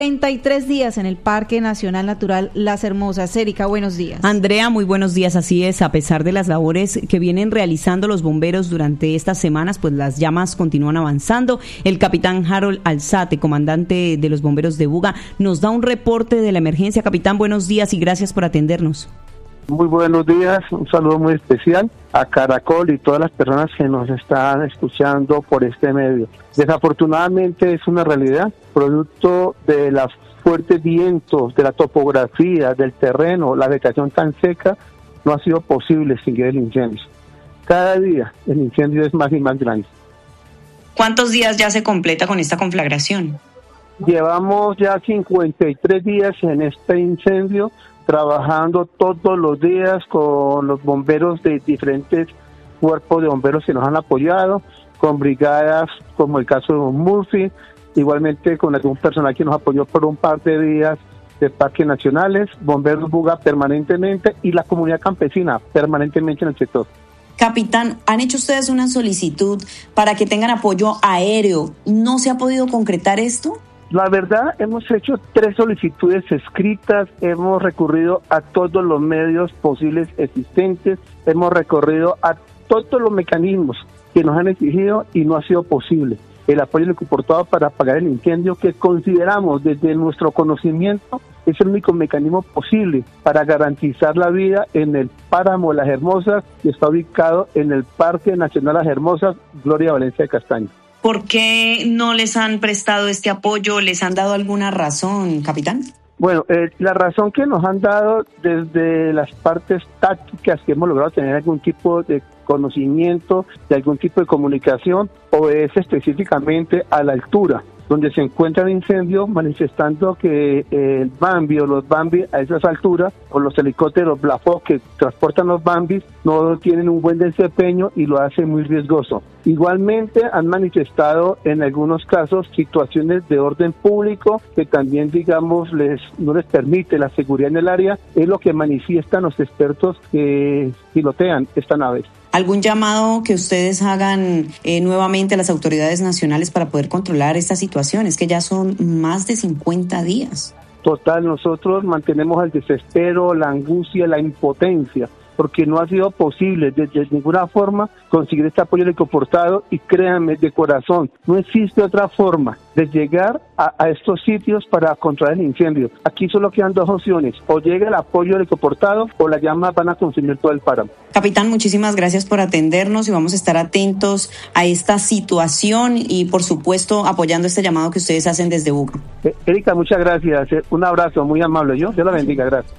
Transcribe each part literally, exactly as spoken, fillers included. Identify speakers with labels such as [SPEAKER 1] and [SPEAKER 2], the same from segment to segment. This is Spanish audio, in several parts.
[SPEAKER 1] treinta y tres días en el Parque Nacional Natural Las Hermosas. Erika, buenos días.
[SPEAKER 2] Andrea, muy buenos días. Así es, a pesar de las labores que vienen realizando los bomberos durante estas semanas, pues las llamas continúan avanzando. El capitán Harold Alzate, comandante de los bomberos de Buga, nos da un reporte de la emergencia. Capitán, buenos días y gracias por atendernos.
[SPEAKER 3] Muy buenos días, un saludo muy especial a Caracol y todas las personas que nos están escuchando por este medio. Desafortunadamente es una realidad, producto de los fuertes vientos, de la topografía, del terreno, la vegetación tan seca, no ha sido posible extinguir el incendio. Cada día el incendio es más y más grande.
[SPEAKER 2] ¿Cuántos días ya se completa con esta conflagración?
[SPEAKER 3] Llevamos ya cincuenta y tres días en este incendio, trabajando todos los días con los bomberos de diferentes cuerpos de bomberos que nos han apoyado, con brigadas como el caso de Murphy, igualmente con algún personal que nos apoyó por un par de días de parques nacionales, bomberos Buga permanentemente y la comunidad campesina permanentemente en el sector.
[SPEAKER 2] Capitán, ¿han hecho ustedes una solicitud para que tengan apoyo aéreo? ¿No se ha podido concretar esto?
[SPEAKER 3] La verdad, hemos hecho tres solicitudes escritas, hemos recurrido a todos los medios posibles existentes, hemos recurrido a todos los mecanismos que nos han exigido y no ha sido posible. El apoyo del Ecoportado para apagar el incendio, que consideramos desde nuestro conocimiento es el único mecanismo posible para garantizar la vida en el páramo Las Hermosas, que está ubicado en el Parque Nacional Las Hermosas, Gloria Valencia de Castaño.
[SPEAKER 2] ¿Por qué no les han prestado este apoyo? ¿Les han dado alguna razón, capitán?
[SPEAKER 3] Bueno, eh, la razón que nos han dado desde las partes tácticas que hemos logrado tener algún tipo de conocimiento, de algún tipo de comunicación, obedece específicamente a la altura donde se encuentra el incendio, manifestando que el Bambi o los Bambi a esas alturas, o los helicópteros Black Hawk que transportan los Bambis, no tienen un buen desempeño y lo hace muy riesgoso. Igualmente han manifestado en algunos casos situaciones de orden público que también, digamos, les no les permite la seguridad en el área, es lo que manifiestan los expertos que pilotean esta nave.
[SPEAKER 2] ¿Algún llamado que ustedes hagan eh, nuevamente a las autoridades nacionales para poder controlar esta situación? Es que ya son más de cincuenta días.
[SPEAKER 3] Total, nosotros mantenemos el desespero, la angustia, la impotencia, porque no ha sido posible de, de ninguna forma conseguir este apoyo del Ecoportado y créanme de corazón, no existe otra forma de llegar a, a estos sitios para controlar el incendio. Aquí solo quedan dos opciones, o llega el apoyo del Ecoportado o las llamas van a consumir todo el páramo.
[SPEAKER 2] Capitán, muchísimas gracias por atendernos y vamos a estar atentos a esta situación y por supuesto apoyando este llamado que ustedes hacen desde Buga.
[SPEAKER 3] Eh, Erika, muchas gracias, un abrazo muy amable, yo, Dios la bendiga, gracias.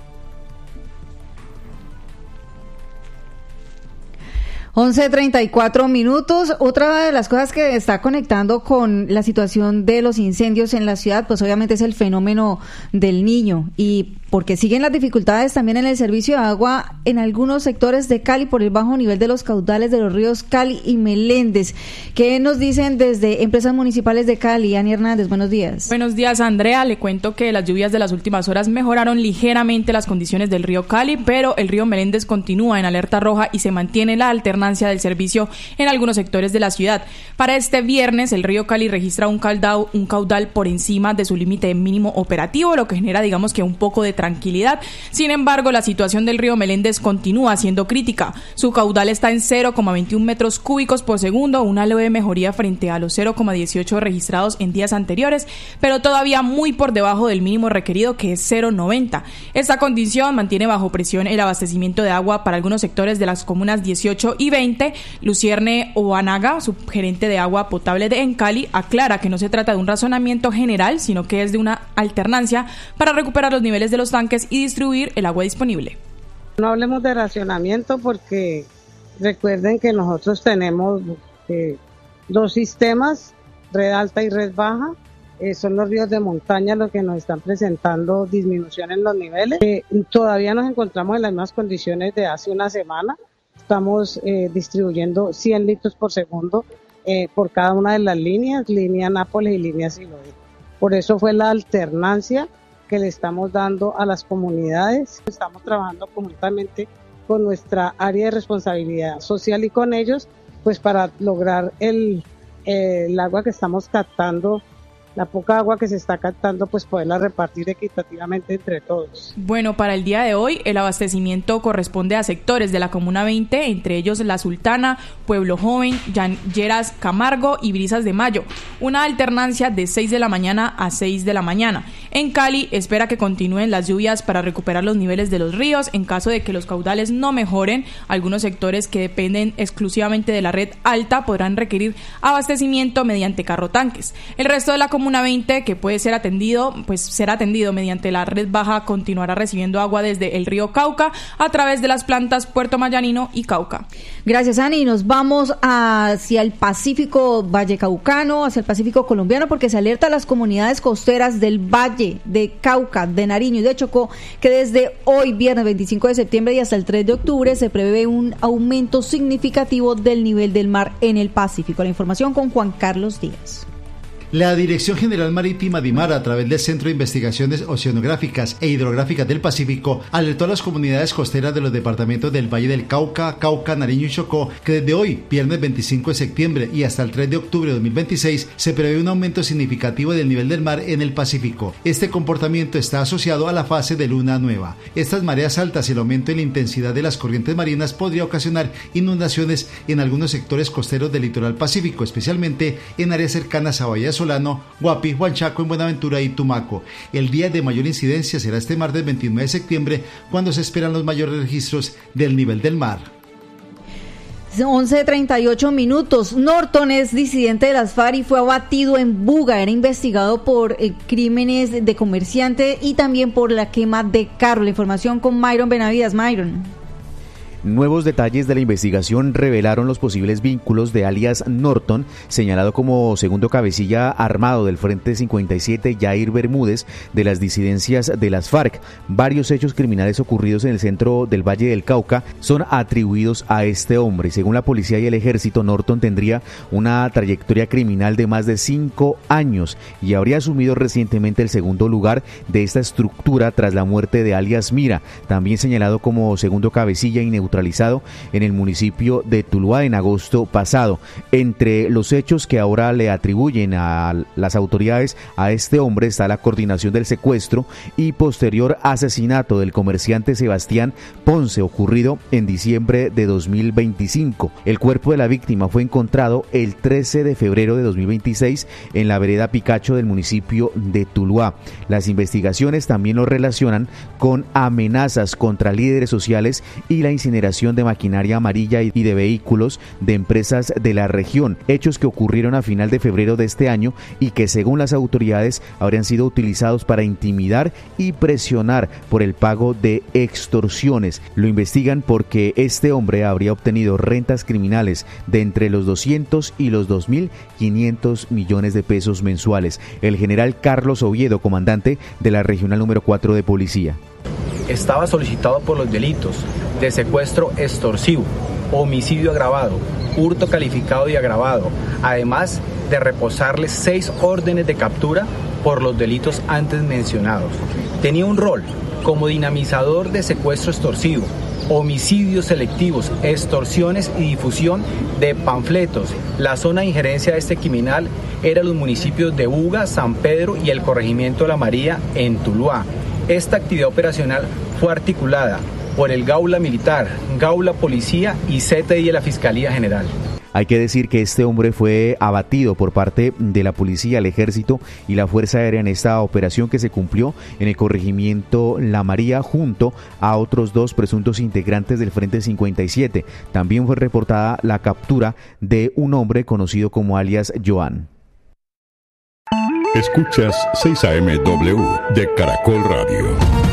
[SPEAKER 1] once treinta y cuatro minutos. Otra de las cosas que está conectando con la situación de los incendios en la ciudad, pues obviamente es el fenómeno del Niño, y porque siguen las dificultades también en el servicio de agua en algunos sectores de Cali por el bajo nivel de los caudales de los ríos Cali y Meléndez. ¿Qué nos dicen desde Empresas Municipales de Cali? Ani Hernández, buenos días.
[SPEAKER 4] Buenos días, Andrea. Le cuento que las lluvias de las últimas horas mejoraron ligeramente las condiciones del río Cali, pero el río Meléndez continúa en alerta roja y se mantiene la alternancia del servicio en algunos sectores de la ciudad. Para este viernes, el río Cali registra un caudal, un caudal por encima de su límite mínimo operativo, lo que genera, digamos que un poco de tranquilidad. Sin embargo, la situación del río Meléndez continúa siendo crítica. Su caudal está en cero coma veintiún metros cúbicos por segundo, una leve mejoría frente a los cero coma dieciocho registrados en días anteriores, pero todavía muy por debajo del mínimo requerido, que es cero coma noventa. Esta condición mantiene bajo presión el abastecimiento de agua para algunos sectores de las comunas dieciocho y veinte. Lucierne Oanaga, subgerente de agua potable de en Cali, aclara que no se trata de un razonamiento general, sino que es de una alternancia para recuperar los niveles de los tanques y distribuir el agua disponible.
[SPEAKER 5] No hablemos de racionamiento porque recuerden que nosotros tenemos eh, dos sistemas, red alta y red baja. Eh, son los ríos de montaña los que nos están presentando disminución en los niveles. Eh, todavía nos encontramos en las mismas condiciones de hace una semana. Estamos eh, distribuyendo cien litros por segundo eh, por cada una de las líneas, línea Nápoles y línea Siloé. Por eso fue la alternancia que le estamos dando a las comunidades. Estamos trabajando conjuntamente con nuestra área de responsabilidad social y con ellos, pues para lograr el, eh, el agua que estamos captando la poca agua que se está captando, pues poderla repartir equitativamente entre todos.
[SPEAKER 4] Bueno, para el día de hoy el abastecimiento corresponde a sectores de la Comuna veinte, entre ellos La Sultana, Pueblo Joven, Lleras Camargo y Brisas de Mayo, una alternancia de seis de la mañana a seis de la mañana. En Cali espera que continúen las lluvias para recuperar los niveles de los ríos. En caso de que los caudales no mejoren, algunos sectores que dependen exclusivamente de la red alta podrán requerir abastecimiento mediante carro tanques. El resto de la Comuna veinte, que puede ser atendido, pues será atendido mediante la red baja, continuará recibiendo agua desde el río Cauca a través de las plantas Puerto Mayanino y Cauca.
[SPEAKER 1] Gracias, Ani. Nos vamos hacia el Pacífico vallecaucano, hacia el Pacífico colombiano, porque se alerta a las comunidades costeras del Valle, de Cauca, de Nariño y de Chocó, que desde hoy, viernes veinticinco de septiembre y hasta el tres de octubre, se prevé un aumento significativo del nivel del mar en el Pacífico. La información con Juan Carlos Díaz.
[SPEAKER 6] La Dirección General Marítima DIMAR, a través del Centro de Investigaciones Oceanográficas e Hidrográficas del Pacífico, alertó a las comunidades costeras de los departamentos del Valle del Cauca, Cauca, Nariño y Chocó que desde hoy, viernes veinticinco de septiembre y hasta el tres de octubre de dos mil veintiséis, se prevé un aumento significativo del nivel del mar en el Pacífico. Este comportamiento está asociado a la fase de luna nueva. Estas mareas altas y el aumento en la intensidad de las corrientes marinas podría ocasionar inundaciones en algunos sectores costeros del litoral pacífico, especialmente en áreas cercanas a Bahía Solano, Guapi, Huanchaco, en Buenaventura y Tumaco. El día de mayor incidencia será este martes veintinueve de septiembre, cuando se esperan los mayores registros del nivel del mar.
[SPEAKER 1] once treinta y ocho minutos. Norton es disidente de las FARC y fue abatido en Buga. Era investigado por eh, crímenes de comerciante y también por la quema de carro. La información con Myron Benavides. Myron.
[SPEAKER 7] Nuevos detalles de la investigación revelaron los posibles vínculos de alias Norton, señalado como segundo cabecilla armado del Frente cincuenta y siete, Yair Bermúdez, de las disidencias de las FARC. Varios hechos criminales ocurridos en el centro del Valle del Cauca son atribuidos a este hombre. Según la policía y el ejército, Norton tendría una trayectoria criminal de más de cinco años y habría asumido recientemente el segundo lugar de esta estructura tras la muerte de alias Mira, también señalado como segundo cabecilla y neutralizado en el municipio de Tuluá en agosto pasado. Entre los hechos que ahora le atribuyen a las autoridades a este hombre está la coordinación del secuestro y posterior asesinato del comerciante Sebastián Ponce, ocurrido en diciembre de dos mil veinticinco. El cuerpo de la víctima fue encontrado el trece de febrero de dos mil veintiséis en la vereda Picacho del municipio de Tuluá. Las investigaciones también lo relacionan con amenazas contra líderes sociales y la incineración de maquinaria amarilla y de vehículos de empresas de la región, hechos que ocurrieron a final de febrero de este año y que según las autoridades habrían sido utilizados para intimidar y presionar por el pago de extorsiones. Lo investigan porque este hombre habría obtenido rentas criminales de entre los doscientos y los dos mil quinientos millones de pesos mensuales. El general Carlos Oviedo, comandante de la Regional número cuatro de Policía.
[SPEAKER 8] Estaba solicitado por los delitos de secuestro extorsivo, homicidio agravado, hurto calificado y agravado, además de reposarle seis órdenes de captura por los delitos antes mencionados. Tenía un rol como dinamizador de secuestro extorsivo, homicidios selectivos, extorsiones y difusión de panfletos. La zona de injerencia de este criminal era los municipios de Buga, San Pedro y el corregimiento de La María en Tuluá. Esta actividad operacional fue articulada por el Gaula Militar, Gaula Policía y C T I de la Fiscalía General.
[SPEAKER 7] Hay que decir que este hombre fue abatido por parte de la policía, el ejército y la Fuerza Aérea en esta operación que se cumplió en el corregimiento La María junto a otros dos presuntos integrantes del Frente cincuenta y siete. También fue reportada la captura de un hombre conocido como alias Joan.
[SPEAKER 9] Escuchas seis A M W de Caracol Radio.